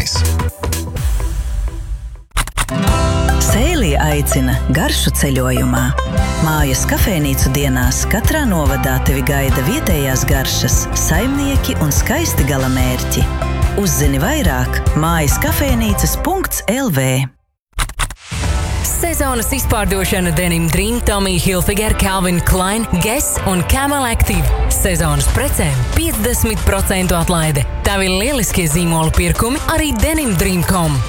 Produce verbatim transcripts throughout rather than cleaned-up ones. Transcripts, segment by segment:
Kafejnīcas. Sēlija aicina garšu ceļojumā. Mājas kafejnīcu dienās katrā novadā tevi gaida vietējās garšas, saimnieki un skaisti galamērķi. Uzzini vairāk mājas kafejnīcas punkts el vē. Sezonas izpārdošana Denim Dream, Tommy Hilfiger, Calvin Klein, Guess un Camel Active. Sezonas precēm piecdesmit procentu atlaide. Tavi lieliskie zīmolu pirkumi arī denim dream точка ком.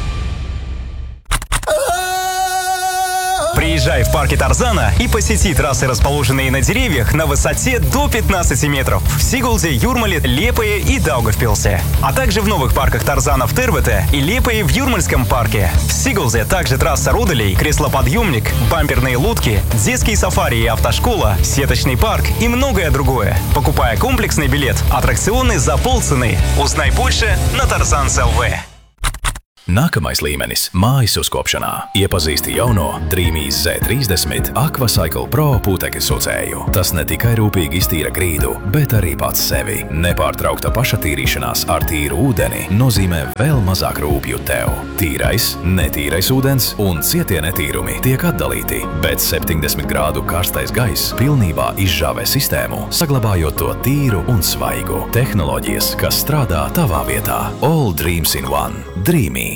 Приезжай в парки Тарзана и посети трассы, расположенные на деревьях на высоте до пятнадцати метров в Сигулде, Юрмале, Лепое и Даугавпилсе. А также в новых парках Тарзана в Тервете и Лепое в Юрмальском парке. В Сигулде также трасса Руделей, креслоподъемник, бамперные лодки, детские сафари и автошкола, сеточный парк и многое другое. Покупая комплексный билет, аттракционы за полцены. Узнай больше на Tarzans точка эл вē. Nākamais līmenis – mājas uzkopšanā. Iepazīsti jauno Dreamīs zet trīsdesmit Aquacycle Pro putekļu sucēju. Tas ne tikai rūpīgi iztīra grīdu, bet arī pats sevi. Nepārtraukta pašatīrīšanās ar tīru ūdeni nozīmē vēl mazāk rūpju tev. Tīrais, netīrais ūdens un cietie netīrumi tiek atdalīti, bet septiņdesmit grādu karstais gaiss pilnībā izžāvē sistēmu, saglabājot to tīru un svaigu. Tehnoloģijas, kas strādā tavā vietā. All dreams in one. Dreamī.